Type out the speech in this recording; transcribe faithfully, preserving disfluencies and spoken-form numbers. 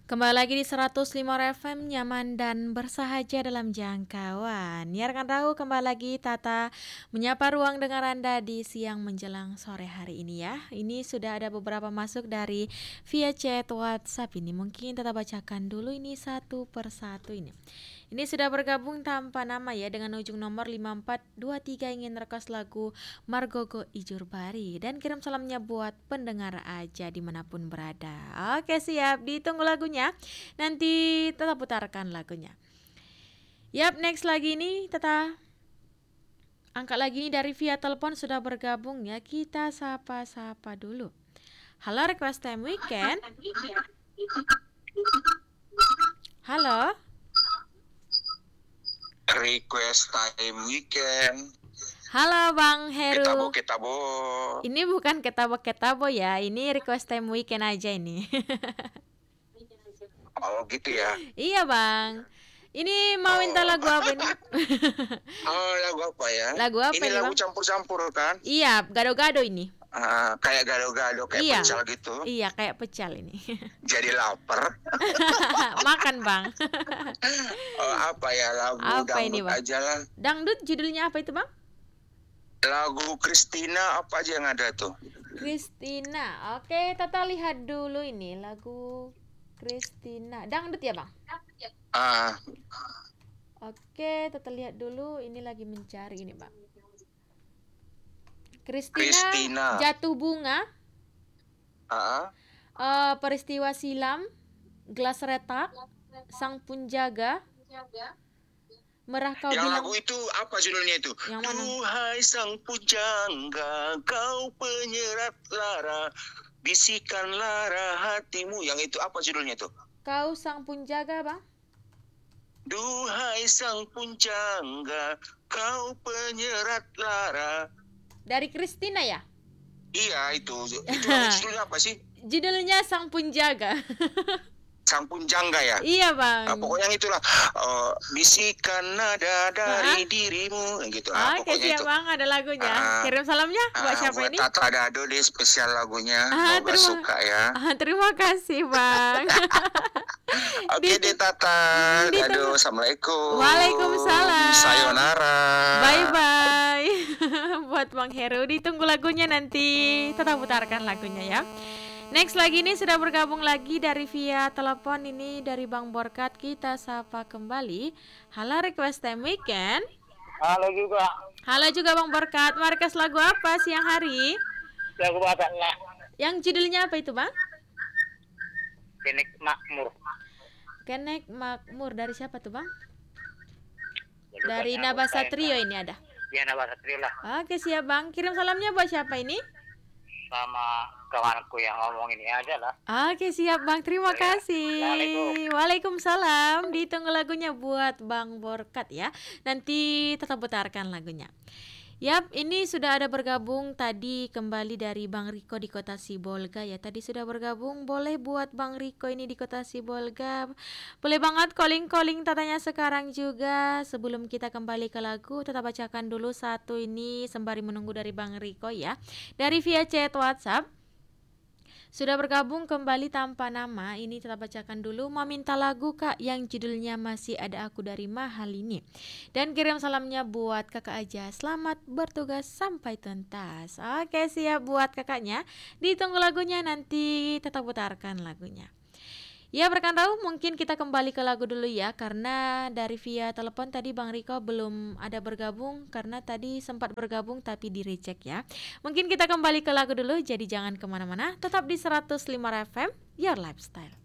Kembali lagi di seratus lima F M, nyaman dan bersahaja dalam jangkauan. Ya rekan tahu, kembali lagi Tata menyapa ruang dengar Anda di siang menjelang sore hari ini ya. Ini sudah ada beberapa masuk dari via chat WhatsApp ini. Mungkin Tata bacakan dulu ini satu persatu ini. Ini sudah bergabung tanpa nama ya, dengan ujung nomor lima empat dua tiga, ingin request lagu Margogo Ijurbari dan kirim salamnya buat pendengar aja dimanapun berada. Oke siap, ditunggu lagunya. Nanti tetap putarkan lagunya. Yap, next lagi nih Tata angkat lagi nih dari via telepon sudah bergabung ya. Kita sapa-sapa dulu. Halo, request time weekend. Halo. Request time weekend. Halo Bang Heru. Ketabo ketabo. Ini bukan ketabo ketabo ya. Ini request time weekend aja ini. Oh gitu ya. Iya Bang. Ini mau minta lagu apa ini? Oh lagu apa ya? Lagu apa ini? ini, lagu Bang? campur-campur kan? Iya, gado-gado ini. Uh, kayak gado-gado, kayak iya. pecal gitu. Iya, kayak pecal ini. Jadi lapar. Makan Bang. Oh, apa ya lagu apa dangdut ini, Bang? aja lah. Dangdut judulnya apa itu Bang? Lagu Christina apa aja yang ada tuh? Christina. Oke, Tata lihat dulu ini lagu Christina. Dangdut ya Bang? Ah. Oke, Tata lihat dulu. Ini lagi mencari ini Bang. Christina, Christina. Jatuh Bunga. Uh-huh. Uh, peristiwa Silam, Gelas Retak, Sang Punjaga, Merah Kau Yang Bilang. lagu itu apa judulnya itu? Yang mana? Duhai sang pujangga, kau penyerat lara, bisikan lara hatimu. Yang itu apa judulnya itu? Kau Sang Punjaga Bang. Duhai sang punjangga, kau penyerat lara. Dari Christina ya? Iya itu. Itu judulnya apa sih? Judulnya Sang Punjaga. Sang Punjangga ya? Iya Bang. Nah, pokoknya itulah uh, bisikan nada dari ha? dirimu gitu. Nah, Oke siap itu. Bang, ada lagunya. Uh, Kirim salamnya uh, buat siapa buat ini? Tata Dado deh, spesial lagunya. Ah, Semoga terima, suka ya. Ah, terima kasih Bang. Oke deh Tata. Dado, assalamualaikum. Waalaikumsalam. Sayonara. Bye bye. Buat Bang Heru, ditunggu lagunya nanti. Tetap putarkan lagunya ya. Next lagi nih sudah bergabung lagi dari via telepon ini dari Bang Borkat. Kita sapa kembali. Halo, request time weekend. Halo juga. Halo juga Bang Borkat. Mau request lagu apa siang hari? Lagu Batak Nak. Yang judulnya apa itu Bang? Kenek Makmur. Kenek Makmur dari siapa tuh Bang? Dari Nabasa Trio ini ada. Ya Nabasa Trio lah. Oke siap Bang. Kirim salamnya buat siapa ini? Sama kawanku yang ngomong ini aja lah. Oke siap Bang, terima ya. kasih. Waalaikumsalam. Waalaikumsalam. Ditunggu lagunya buat Bang Borkat ya. Nanti tetap putarkan lagunya. Yap, ini sudah ada bergabung tadi kembali dari Bang Riko di Kota Sibolga ya. Tadi sudah bergabung, boleh buat Bang Riko ini di Kota Sibolga. Boleh banget calling-calling Tatanya sekarang juga. Sebelum kita kembali ke lagu, tetap bacakan dulu satu ini sembari menunggu dari Bang Riko ya. Dari via chat WhatsApp. Sudah bergabung kembali tanpa nama. Ini tetap bacakan dulu. Mau minta lagu Kak yang judulnya Masih Ada Aku dari Mahal ini. Dan kirim salamnya buat kakak aja. Selamat bertugas sampai tuntas. Oke siap buat kakaknya. Ditunggu lagunya, nanti tetap putarkan lagunya. Ya rekan tahu, mungkin kita kembali ke lagu dulu ya. Karena dari via telepon tadi Bang Riko belum ada bergabung. Karena tadi sempat bergabung tapi di reject ya. Mungkin kita kembali ke lagu dulu. Jadi jangan kemana-mana. Tetap di seratus lima F M, Your Lifestyle.